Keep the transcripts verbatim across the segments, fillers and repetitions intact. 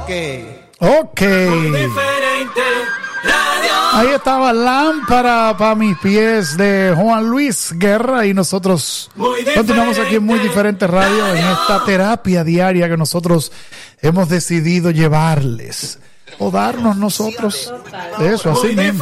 Ok. Ahí estaba Lámpara para mis pies de Juan Luis Guerra y nosotros continuamos aquí en Muy Diferente Radio en esta terapia diaria que nosotros hemos decidido llevarles o darnos nosotros. Eso, así mismo.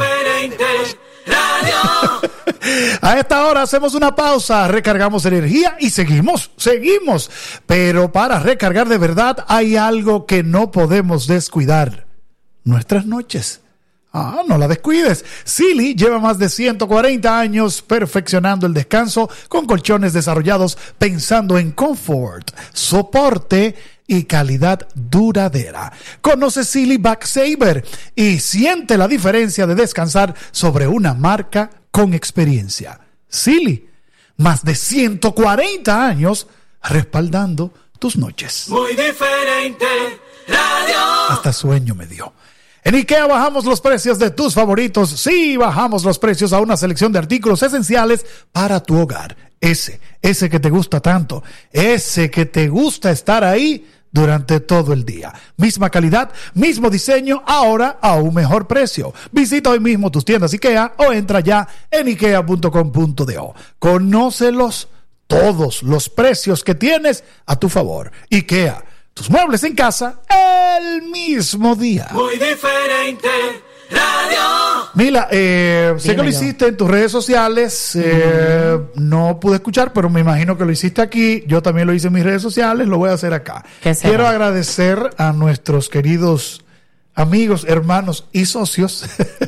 A esta hora hacemos una pausa, recargamos energía y seguimos, seguimos. Pero para recargar de verdad hay algo que no podemos descuidar: nuestras noches. Ah, no la descuides. Sealy lleva más de ciento cuarenta años perfeccionando el descanso con colchones desarrollados pensando en confort, soporte y calidad duradera. Conoce Sealy Backsaver y siente la diferencia de descansar sobre una marca con experiencia. Sealy, más de ciento cuarenta años respaldando tus noches. Muy Diferente Radio. Hasta sueño me dio. En IKEA bajamos los precios de tus favoritos. Sí, bajamos los precios a una selección de artículos esenciales para tu hogar. Ese, ese que te gusta tanto, ese que te gusta estar ahí durante todo el día. Misma calidad, mismo diseño, ahora a un mejor precio. Visita hoy mismo tus tiendas IKEA o entra ya en ikea punto com punto do. Conócelos todos los precios que tienes a tu favor. IKEA, tus muebles en casa el mismo día. Muy Diferente Radio. Mila, eh, sé que lo hiciste en tus redes sociales. eh, mm. No pude escuchar, pero me imagino que lo hiciste aquí. Yo también lo hice en mis redes sociales, lo voy a hacer acá. Quiero agradecer a nuestros queridos amigos, hermanos y socios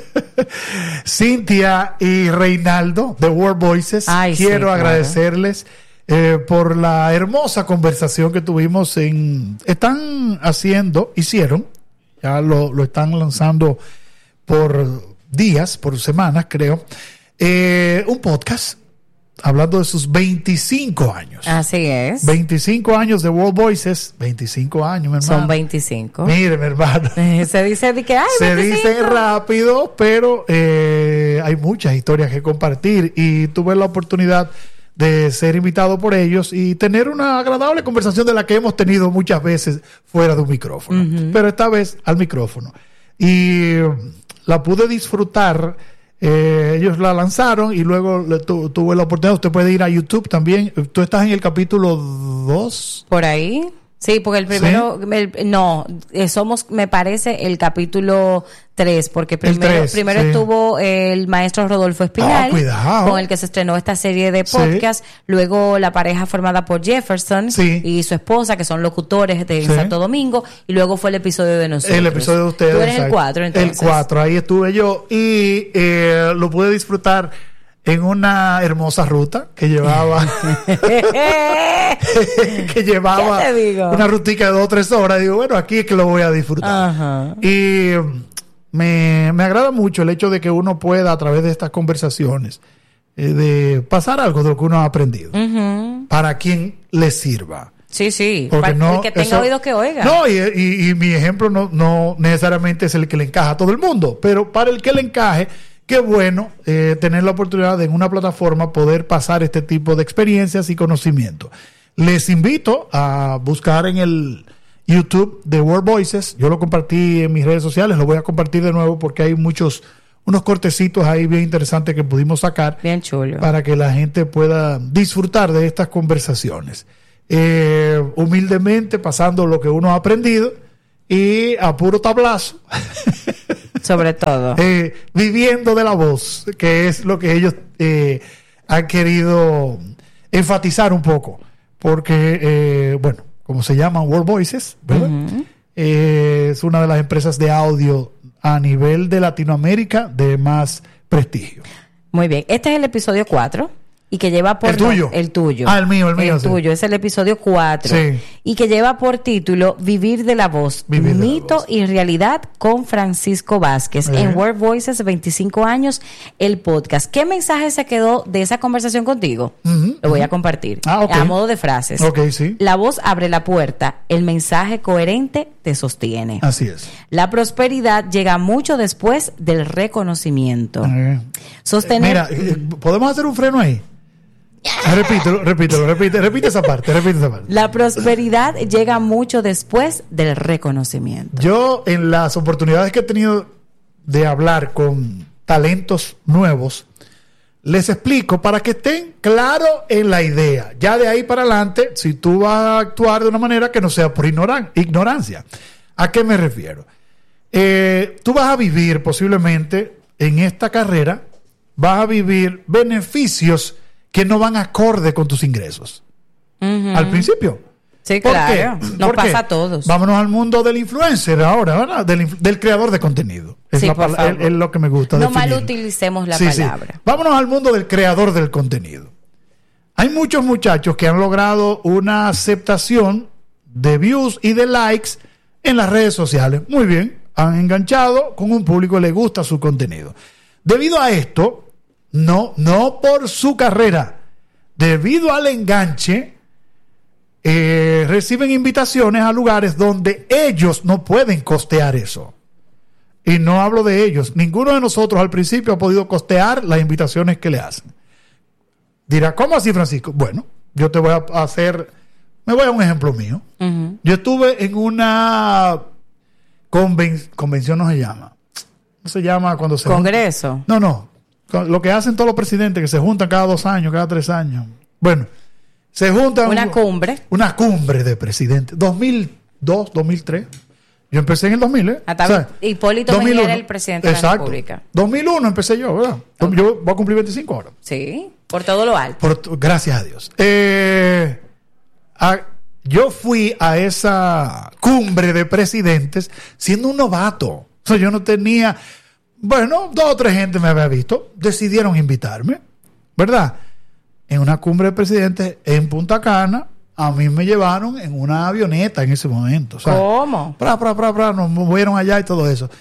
Cintia y Reinaldo de World Voices. Ay, Quiero sí, agradecerles claro. Eh, por la hermosa conversación que tuvimos en... Están haciendo, hicieron, ya lo, lo están lanzando por días, por semanas creo, eh, un podcast hablando de sus veinticinco años. Así es. veinticinco años de World Voices, veinticinco años, mi hermano. Son veinticinco. Mire, mi hermano. Se dice de que ay, Se veinticinco. dice rápido, pero eh, hay muchas historias que compartir y tuve la oportunidad de ser invitado por ellos y tener una agradable conversación de la que hemos tenido muchas veces fuera de un micrófono, uh-huh. pero esta vez al micrófono. Y la pude disfrutar. Eh, ellos la lanzaron y luego le tu, tuve la oportunidad. Usted puede ir a YouTube también. Tú estás en el capítulo dos. Por ahí. Sí, porque el primero, ¿Sí? el, no, somos, me parece, el capítulo tres, porque primero, tres, primero sí. estuvo el maestro Rodolfo Espinal, oh, cuidado. con el que se estrenó esta serie de podcast, sí. luego la pareja formada por Jefferson sí. y su esposa, que son locutores de sí. Santo Domingo, y luego fue el episodio de nosotros. El episodio de ustedes. Tú eres exacto. el cuatro, entonces. El cuatro, ahí estuve yo, y eh, lo pude disfrutar en una hermosa ruta que llevaba que llevaba una rutica de dos o tres horas. Digo, bueno, aquí es que lo voy a disfrutar. Ajá. Y me, me agrada mucho el hecho de que uno pueda, a través de estas conversaciones, eh, de pasar algo de lo que uno ha aprendido, uh-huh. para quien le sirva. Sí, sí, porque para no, el que tenga eso, oídos que oiga. No, y, y, y mi ejemplo no, no necesariamente es el que le encaja a todo el mundo, pero para el que le encaje, qué bueno eh, tener la oportunidad de en una plataforma poder pasar este tipo de experiencias y conocimiento. Les invito a buscar en el YouTube de World Voices. Yo lo compartí en mis redes sociales, lo voy a compartir de nuevo porque hay muchos, unos cortecitos ahí bien interesantes que pudimos sacar. Bien chulo. Para que la gente pueda disfrutar de estas conversaciones. Eh, humildemente pasando lo que uno ha aprendido y a puro tablazo. Sobre todo. Eh, viviendo de la voz, que es lo que ellos eh, han querido enfatizar un poco. Porque, eh, bueno, como se llaman World Voices, ¿verdad? Uh-huh. Eh, es una de las empresas de audio a nivel de Latinoamérica de más prestigio. Muy bien. Este es el episodio cuatro. Y que lleva por... ¿El tuyo? El tuyo. Ah, el mío, el mío. El sí. tuyo, es el episodio cuatro. Sí. Y que lleva por título Vivir de la Voz, Vivir de Mito la voz. y Realidad con Francisco Vázquez. Eh. En World Voices, veinticinco años, el podcast. ¿Qué mensaje se quedó de esa conversación contigo? Uh-huh, Lo voy uh-huh. a compartir. Ah, okay. A modo de frases. Ok, sí. La voz abre la puerta. El mensaje coherente te sostiene. Así es. La prosperidad llega mucho después del reconocimiento. Uh-huh. Sostener... Eh, mira, ¿podemos hacer un freno ahí? Repítelo, repítelo, repite, repite esa parte, repite esa parte. La prosperidad llega mucho después del reconocimiento. Yo, en las oportunidades que he tenido de hablar con talentos nuevos, les explico para que estén claros en la idea. Ya de ahí para adelante, si tú vas a actuar de una manera que no sea por ignoran- ignorancia. ¿A qué me refiero? Eh, tú vas a vivir posiblemente en esta carrera, vas a vivir beneficios que no van acorde con tus ingresos. Uh-huh. Al principio. Sí, ¿Por claro. qué? Nos ¿Por pasa qué? a todos. Vámonos al mundo del influencer ahora, ¿verdad? Del, del creador de contenido. Es, sí, la, por es, es lo que me gusta. No definir. mal utilicemos la sí, palabra. Sí. Vámonos al mundo del creador del contenido. Hay muchos muchachos que han logrado una aceptación de views y de likes en las redes sociales. Muy bien. Han enganchado con un público que le gusta su contenido. Debido a esto, no, no por su carrera, debido al enganche, eh, reciben invitaciones a lugares donde ellos no pueden costear eso. Y no hablo de ellos. Ninguno de nosotros al principio ha podido costear las invitaciones que le hacen. Dirá, ¿cómo así, Francisco? Bueno, yo te voy a hacer, me voy a un ejemplo mío. Uh-huh. Yo estuve en una conven, convención, no se llama. No se llama cuando se... ¿Congreso? Junta, no, no. Lo que hacen todos los presidentes, que se juntan cada dos años, cada tres años. Bueno, se juntan... Una un, cumbre. Una cumbre de presidentes. dos mil dos, dos mil tres. Yo empecé en el dos mil, ¿eh? Hasta o sea, Hipólito Mejía era el presidente de Exacto. la República. dos mil uno empecé yo, ¿verdad? Okay. Yo voy a cumplir veinticinco ahora. Sí, por todo lo alto. Por, gracias a Dios. Eh, a, yo fui a esa cumbre de presidentes siendo un novato. O sea, yo no tenía... Bueno, dos o tres gente me había visto. Decidieron invitarme, ¿verdad? En una cumbre de presidentes en Punta Cana. A mí me llevaron en una avioneta en ese momento. O sea, ¿cómo? Pra, pra, pra, pra, nos movieron allá y todo eso.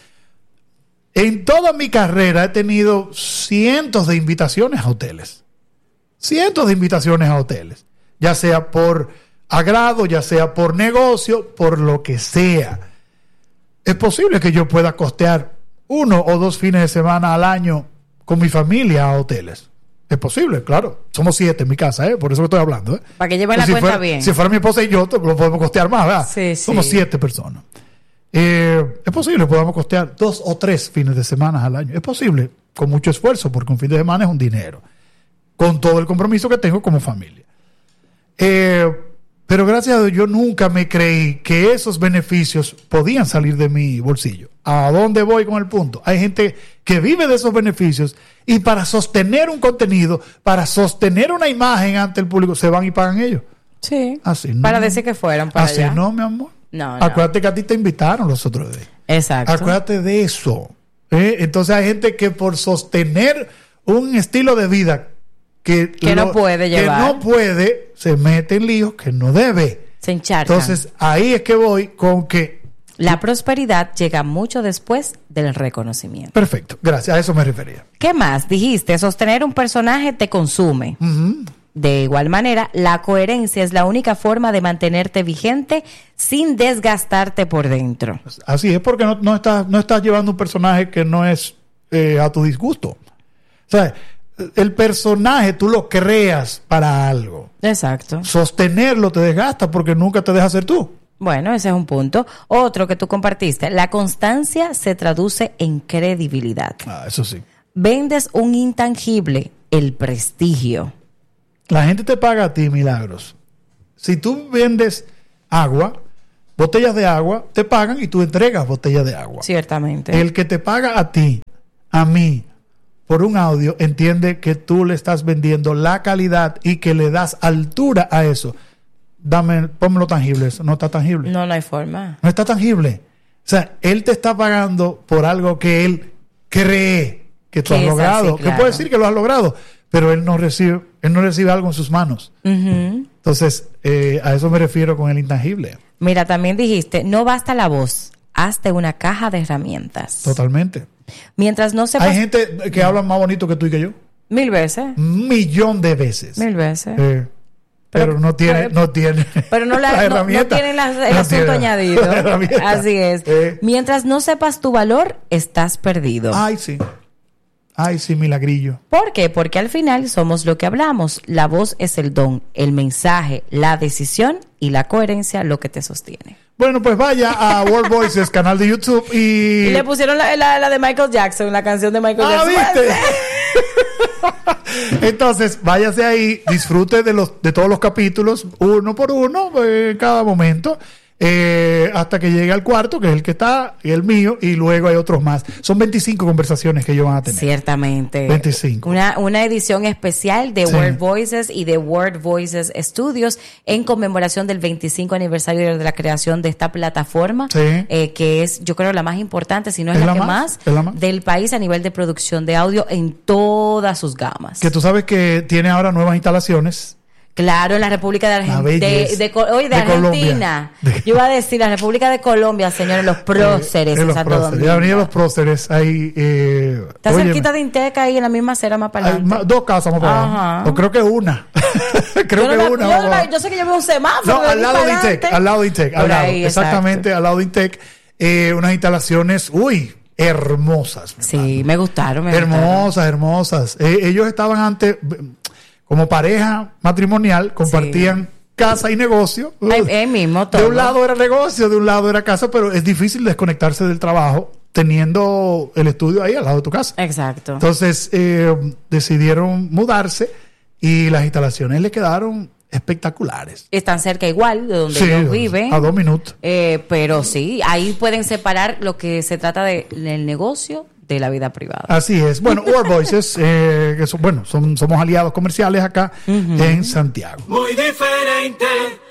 En toda mi carrera he tenido cientos de invitaciones a hoteles. Cientos de invitaciones a hoteles. Ya sea por agrado, ya sea por negocio, por lo que sea. Es posible que yo pueda costear uno o dos fines de semana al año con mi familia a hoteles. Es posible, claro. Somos siete en mi casa, ¿eh? Por eso que estoy hablando, ¿eh? Para que lleven la si cuenta fuera, bien. Si fuera mi esposa y yo, lo podemos costear más, ¿verdad? Sí, sí. Somos siete personas. Eh, es posible que podamos costear dos o tres fines de semana al año. Es posible, con mucho esfuerzo, porque un fin de semana es un dinero. Con todo el compromiso que tengo como familia. Eh, pero gracias a Dios, yo nunca me creí que esos beneficios podían salir de mi bolsillo. ¿A dónde voy con el punto? Hay gente que vive de esos beneficios y para sostener un contenido, para sostener una imagen ante el público, se van y pagan ellos. Sí. Así no. Para decir que fueron para Así allá. no, mi amor. No, no. Acuérdate que a ti te invitaron los otros días. Exacto. Acuérdate de eso. ¿eh? Entonces hay gente que por sostener un estilo de vida que, que lo, no puede llevar. que no puede, se mete en líos que no debe. Se encharcan. Entonces ahí es que voy con que la prosperidad llega mucho después del reconocimiento. Perfecto, gracias, a eso me refería. ¿Qué más? Dijiste, sostener un personaje te consume. Uh-huh. De igual manera, la coherencia es la única forma de mantenerte vigente sin desgastarte por dentro. Así es, porque no, no, estás, no estás llevando un personaje que no es eh, a tu disgusto. O sea, el personaje tú lo creas para algo. Exacto. Sostenerlo te desgasta porque nunca te deja ser tú. Bueno, ese es un punto. Otro que tú compartiste, la constancia se traduce en credibilidad. Ah, eso sí. Vendes un intangible, el prestigio. La gente te paga a ti milagros. Si tú vendes agua, botellas de agua, te pagan y tú entregas botellas de agua. Ciertamente. El que te paga a ti, a mí, por un audio, entiende que tú le estás vendiendo la calidad y que le das altura a eso. Dame, pónmelo tangible, eso no está tangible. No, no hay forma. No está tangible. O sea, él te está pagando por algo que él cree que tú has logrado. Así, claro. Que puede decir que lo has logrado, pero él no recibe, él no recibe algo en sus manos. Uh-huh. Entonces, eh, a eso me refiero con el intangible. Mira, también dijiste, no basta la voz, hazte una caja de herramientas. Totalmente. Mientras no sepas... Hay gente que habla más bonito que tú y que yo. Mil veces. Un millón de veces. Mil veces. Eh, pero, pero no tiene, pero, no tiene. Pero no, la, la no, no tienen la, el no asunto tiene añadido. La Así es. Eh. Mientras no sepas tu valor, estás perdido. Ay, sí. Ay, sí, milagrillo. ¿Por qué? Porque al final somos lo que hablamos. La voz es el don, el mensaje, la decisión y la coherencia lo que te sostiene. Bueno, pues vaya a World Voices, canal de YouTube y... Y le pusieron la, la, la de Michael Jackson, la canción de Michael ah, Jackson. ¿viste? Entonces, váyase ahí, disfrute de los de todos los capítulos, uno por uno, en cada momento. Eh, hasta que llegue al cuarto, que es el que está, el mío, y luego hay otros más. Son veinticinco conversaciones que ellos van a tener. Ciertamente. veinticinco. Una, una edición especial de Sí. World Voices y de World Voices Studios en conmemoración del veinticinco aniversario de la creación de esta plataforma, Sí. eh, que es, yo creo, la más importante, si no es, ¿Es la, la que más? más, ¿Es la más? del país a nivel de producción de audio en todas sus gamas. Que tú sabes que tiene ahora nuevas instalaciones. Claro, en la República de La Argentina. De, belleza. de, Co- oye, de, De Argentina. Colombia. Yo iba a decir la República de Colombia, señores, los próceres Eh, en los Santo próceres. Domingo. Ya venía los próceres ahí. Eh, Está óyeme, cerquita de Inteca ahí en la misma acera más para hay adelante. ma- dos casas más para Ajá. abajo. O creo que una. creo yo, que no me- una. yo, no vamos. me- yo sé que yo veo un semáforo. No, de al ahí lado para de Intec, adelante. al lado de Intec, al Por lado, ahí, exactamente, exacto. al lado de Intec, eh, unas instalaciones, uy, hermosas. mi Sí, hermano. me gustaron, me gustaron. hermosas, hermosas. Eh, ellos estaban antes, eh, como pareja matrimonial, compartían casa y negocio. Ahí- ahí mismo De todo. un lado era negocio, de un lado era casa, pero es difícil desconectarse del trabajo teniendo el estudio ahí al lado de tu casa. Exacto. Entonces eh, decidieron mudarse y las instalaciones le quedaron espectaculares. Están cerca igual de donde Sí, ellos viven. a dos minutos. Eh, pero sí, ahí pueden separar lo que se trata de- del negocio de la vida privada. Así es. Bueno, World Voices, eh, que son, bueno, son, somos aliados comerciales acá en Santiago. Muy diferente,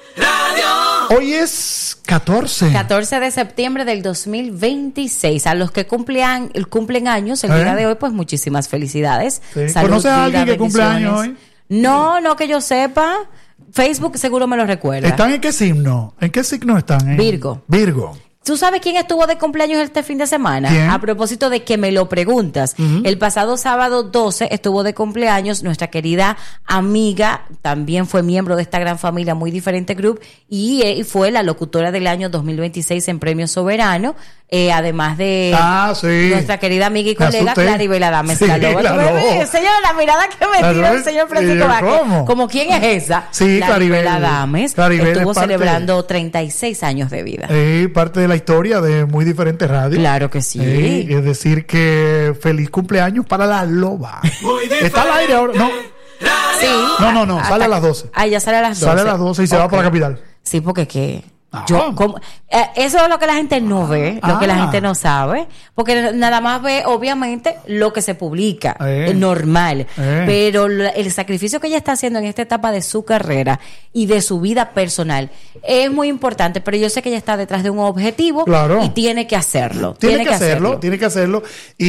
radio. Hoy es catorce. catorce de septiembre del dos mil veintiséis. A los que cumplen, cumplen años el ¿Eh? día de hoy, pues muchísimas felicidades. Sí. Salud, ¿Conoces a vida, alguien que cumple años bendiciones. No, no que yo sepa. Facebook seguro me lo recuerda. ¿Están en qué signo? ¿En qué signo están? ¿En Virgo. Virgo. ¿Tú sabes quién estuvo de cumpleaños este fin de semana? ¿Quién? A propósito de que me lo preguntas. Ujú. El pasado sábado doce estuvo de cumpleaños nuestra querida amiga, también fue miembro de esta gran familia Muy Diferente Group y eh, fue la locutora del año dos mil veintiséis en Premio Soberano, eh, además de Ah, sí. nuestra querida amiga y Me colega asusté. Claribel Adames. Sí, La loba. la ¿Tú me loba. ves? Señora, la mirada que me La tiró loba. el señor ¿Y Francisco yo Vázquez. cómo? Como quién es esa. Sí, Claribel. Adames. Claribel estuvo es parte- celebrando treinta y seis años de vida. Eh, parte de la historia de Muy Diferente Radio. Claro que sí. Eh, es decir, que feliz cumpleaños para la loba. Muy diferente, Está al aire ahora. No, Sí. no, no, no, sale Hasta- a las doce. Ah, ya sale a las doce. Sale a las doce y se va Ok. para la capital. Sí, porque que Ah. yo como eh, eso es lo que la gente no ve, lo que la Ah. gente no sabe, porque nada más ve obviamente lo que se publica, Eh. es normal, Eh. pero la- el sacrificio que ella está haciendo en esta etapa de su carrera y de su vida personal es muy importante, pero yo sé que ella está detrás de un objetivo Claro. y tiene que hacerlo. Tiene, que, hacerlo, tiene que hacerlo.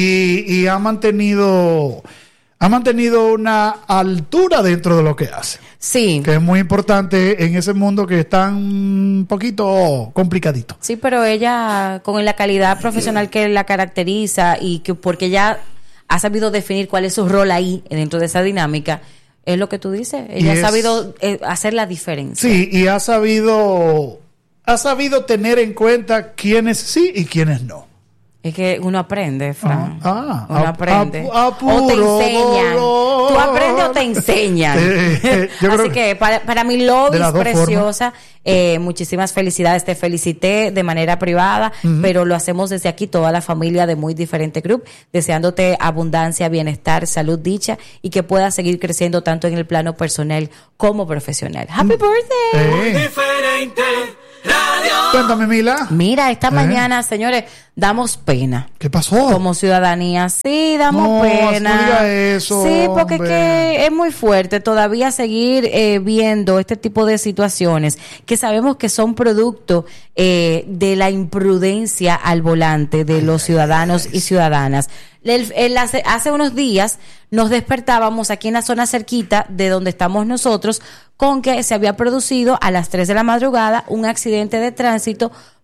Y, y ha mantenido, ha mantenido una altura dentro de lo que hace. Sí. Que es muy importante en ese mundo que es tan un poquito complicadito. Sí, pero ella, con la calidad profesional que la caracteriza y que porque ella ha sabido definir cuál es su rol ahí dentro de esa dinámica, es lo que tú dices. Ella Y es- ha sabido eh, hacer la diferencia. Sí, y ha sabido, ha sabido tener en cuenta quiénes sí y quiénes no. Es que uno aprende, Fran. Ah, ah, uno a- aprende. a- a o te puro enseñan. dolor. Tú aprendes o te enseñan. Eh, eh, yo creo Así que para, para mi lobby de es las dos preciosa. Eh, muchísimas felicidades. Te felicité de manera privada, pero lo hacemos desde aquí, toda la familia de Muy Diferente Group, deseándote abundancia, bienestar, salud, dicha y que puedas seguir creciendo tanto en el plano personal como profesional. Happy birthday. Eh, diferente, radio. cuéntame, Mila. Mira, esta Eh. mañana, señores, damos pena. ¿Qué pasó? Como ciudadanía, sí, damos No, pena. no diga eso, sí, porque es hombre. que es muy fuerte todavía seguir eh, viendo este tipo de situaciones que sabemos que son producto eh, de la imprudencia al volante de los ciudadanos y ciudadanas. El- el hace, hace unos días nos despertábamos aquí en la zona cerquita de donde estamos nosotros con que se había producido a las tres de la madrugada un accidente de tránsito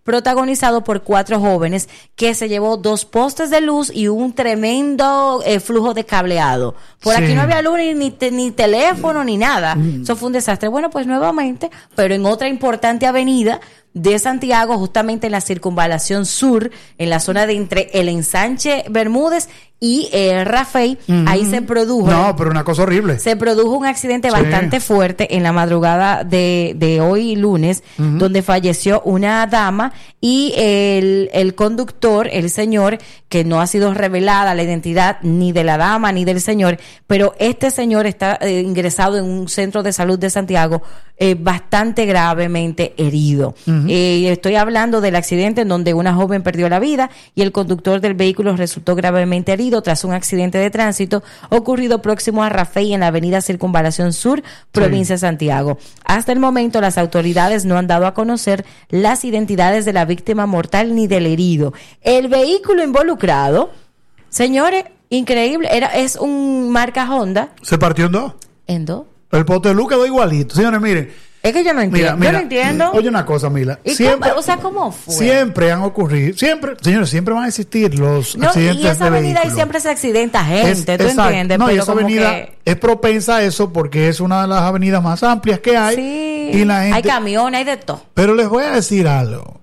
protagonizado por cuatro jóvenes que se llevó dos postes de luz y un tremendo eh, flujo de cableado. Por sí. aquí no había luz ni, ni, te, ni teléfono ni nada. Mm. Eso fue un desastre. Bueno, pues nuevamente, pero en otra importante avenida de Santiago, justamente en la circunvalación sur, en la zona de entre el ensanche Bermúdez y el Rafey, mm-hmm. ahí se produjo... No, pero una cosa horrible. Se produjo un accidente sí. bastante fuerte en la madrugada de, de hoy lunes, mm-hmm. donde falleció una dama y el, el conductor, el señor, que no ha sido revelada la identidad ni de la dama ni del señor, pero este señor está eh, ingresado en un centro de salud de Santiago eh, bastante gravemente herido. Mm-hmm. Eh, estoy hablando del accidente en donde una joven perdió la vida y el conductor del vehículo resultó gravemente herido tras un accidente de tránsito ocurrido próximo a Rafey en la avenida Circunvalación Sur, provincia sí. de Santiago. Hasta el momento las autoridades no han dado a conocer las identidades de la víctima mortal ni del herido. El vehículo involucrado, señores, increíble, era es un marca Honda. ¿Se partió en dos? ¿En dos? El pote de luz quedó igualito. Señores, miren. Es que yo no entiendo. Mira, mira, yo no entiendo. Oye, una cosa, Mila. ¿Y siempre, cómo, o sea, ¿cómo fue? Siempre han ocurrido, siempre, señores, siempre van a existir los no, accidentes y esa de avenida vehículos. ahí siempre se accidenta gente, es, ¿tú exacto. entiendes? No, pero y esa como avenida que... es propensa a eso porque es una de las avenidas más amplias que hay. Sí, y la gente... hay camiones, hay de todo. Pero les voy a decir algo.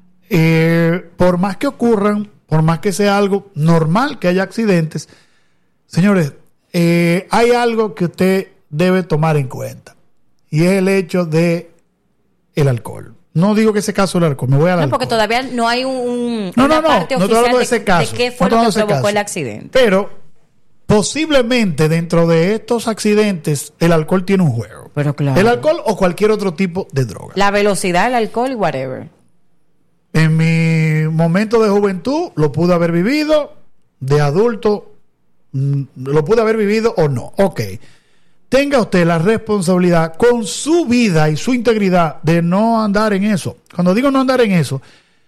Eh, por más que ocurran, por más que sea algo normal que haya accidentes, señores, eh, hay algo que usted debe tomar en cuenta. Y es el hecho de el alcohol. No digo que ese caso el alcohol, me voy al No, alcohol. porque todavía no hay un no, una no, no, parte no, oficial no de, ese caso, de qué fue no lo que provocó caso. el accidente. Pero posiblemente dentro de estos accidentes el alcohol tiene un juego. Pero claro. El alcohol o cualquier otro tipo de droga. La velocidad, el alcohol y whatever. En mi momento de juventud lo pude haber vivido, de adulto lo pude haber vivido o no. Ok. Tenga usted la responsabilidad con su vida y su integridad de no andar en eso. Cuando digo no andar en eso,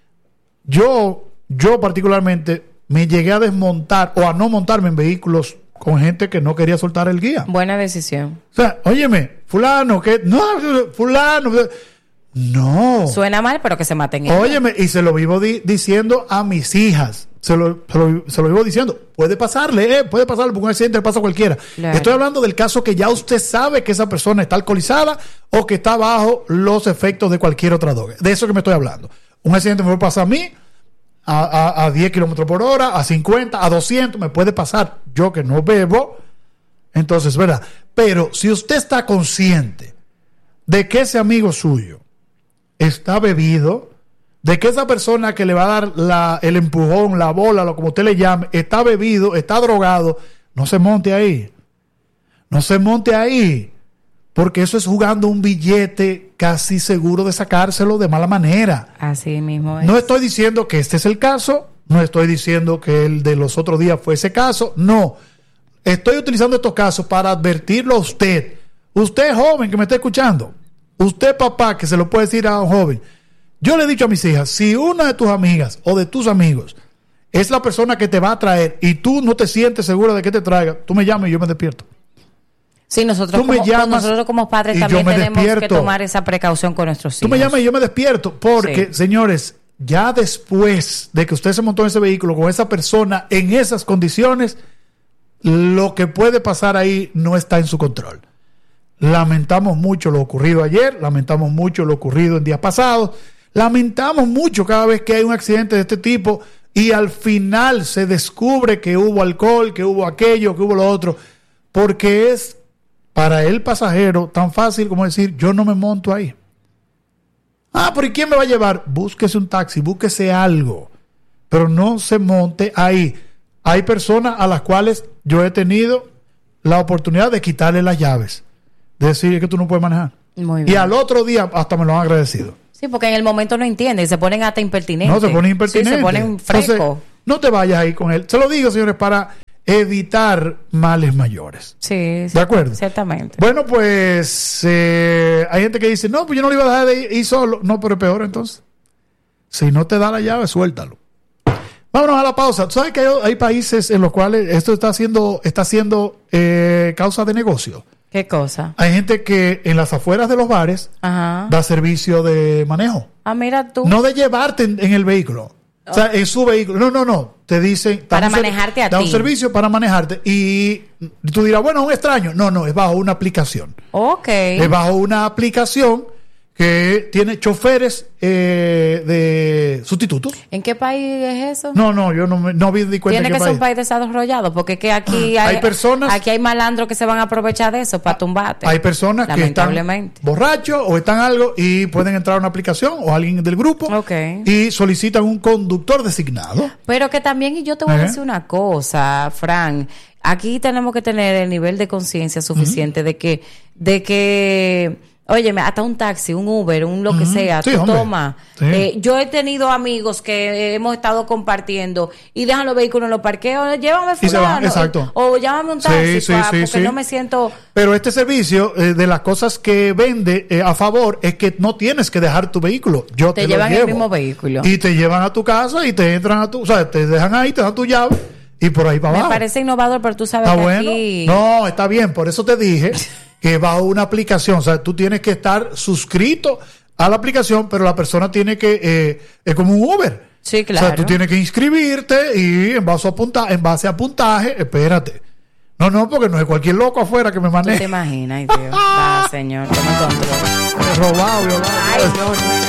yo, yo particularmente me llegué a desmontar o a no montarme en vehículos con gente que no quería soltar el guía. Buena decisión. O sea, óyeme, fulano, que no, fulano, no. Suena mal, pero que se maten ellos. Óyeme, y se lo vivo di- diciendo a mis hijas. Se lo, se, lo, se lo vivo diciendo. Puede pasarle, eh, puede pasarle, porque un accidente le pasa a cualquiera. Claro. Estoy hablando del caso que ya usted sabe que esa persona está alcoholizada o que está bajo los efectos de cualquier otra droga. De eso que me estoy hablando. Un accidente me puede pasar a mí a, a, a diez kilómetros por hora, a cincuenta, a doscientos, me puede pasar. Yo que no bebo, entonces, ¿verdad? Pero si usted está consciente de que ese amigo suyo está bebido, de que esa persona que le va a dar la, el empujón, la bola, lo como usted le llame, está bebido, está drogado, no se monte ahí. No se monte ahí. Porque eso es jugando un billete casi seguro de sacárselo de mala manera. Así mismo es. No estoy diciendo que este es el caso, no estoy diciendo que el de los otros días fue ese caso, no. Estoy utilizando estos casos para advertirlo a usted. Usted joven que me está escuchando, usted papá que se lo puede decir a un joven. Yo le he dicho a mis hijas, si una de tus amigas o de tus amigos es la persona que te va a traer y tú no te sientes segura de que te traiga, tú me llamas y yo me despierto. Sí, nosotros, como, nosotros como padres también tenemos despierto. que tomar esa precaución con nuestros hijos. Tú me llamas y yo me despierto porque, sí. señores, ya después de que usted se montó en ese vehículo con esa persona en esas condiciones, lo que puede pasar ahí no está en su control. Lamentamos mucho lo ocurrido ayer, lamentamos mucho lo ocurrido en días pasados. Lamentamos mucho cada vez que hay un accidente de este tipo y al final se descubre que hubo alcohol, que hubo aquello, que hubo lo otro, porque es para el pasajero tan fácil como decir, yo no me monto ahí. Ah, pero ¿y quién me va a llevar? Búsquese un taxi, búsquese algo, pero no se monte ahí. Hay personas a las cuales yo he tenido la oportunidad de quitarle las llaves, de decir que tú no puedes manejar. Muy bien. Y al otro día hasta me lo han agradecido. Sí, porque en el momento no entienden, se ponen hasta impertinentes. No, se ponen impertinentes. Sí, se ponen frescos. Entonces, no te vayas ahí con él. Se lo digo, señores, para evitar males mayores. Sí, ¿de acuerdo? Ciertamente. Bueno, pues eh, hay gente que dice, no, pues yo no lo iba a dejar de ir, ir solo. No, pero es peor entonces. Si no te da la llave, suéltalo. Vámonos a la pausa. ¿Tú sabes que hay, hay países en los cuales esto está siendo, está siendo eh, causa de negocio? ¿Qué cosa? Hay gente que en las afueras de los bares Ajá. da servicio de manejo. Ah, mira tú. No de llevarte en, en el vehículo. O sea, en su vehículo. No, no, no. Te dicen... Para da un manejarte a Da ti. un servicio para manejarte. Y tú dirás, bueno, un extraño. No, no, es bajo una aplicación. Ok. Es bajo una aplicación que tiene choferes eh, de sustitutos. ¿En qué país es eso? No, no, yo no me no vi di cuenta Tiene en que qué ser un país. país desarrollado, porque es que aquí Hay hay, personas- aquí hay malandros que se van a aprovechar de eso para tumbarte. Hay personas que están lamentablemente. borrachos o están algo y pueden entrar a una aplicación o alguien del grupo Ok. y solicitan un conductor designado. Pero que también, y yo te voy Ajá. a decir una cosa, Fran, aquí tenemos que tener el nivel de conciencia suficiente de que, de que, óyeme, hasta un taxi, un Uber, un lo que Ujú. sea, Sí, tú hombre. toma. Sí. Eh, yo he tenido amigos que eh, hemos estado compartiendo y dejan los vehículos en los parqueos, llévame Y se van, fulano, exacto. o, o llámame un taxi, Sí, sí, pa, sí, porque sí. no me siento... Pero este servicio, eh, de las cosas que vende eh, a favor, es que no tienes que dejar tu vehículo. Yo Te te, llevan lo el llevo. mismo vehículo. Y te llevan a tu casa y te entran a tu... O sea, te dejan ahí, te dan tu llave y por ahí para Me abajo. parece innovador, pero tú sabes ¿Está que bueno? aquí... No, está bien. Por eso te dije que bajo una aplicación. O sea, tú tienes que estar suscrito a la aplicación, pero la persona tiene que... Eh, es como un Uber. Sí, claro. O sea, tú tienes que inscribirte y en base a puntaje, en base a puntaje, espérate. No, no, porque no es cualquier loco afuera que me ¿Tú te maneje. imaginas? Ay, Dios. Va, señor, toma control. Robado, violado. Ay, no, no.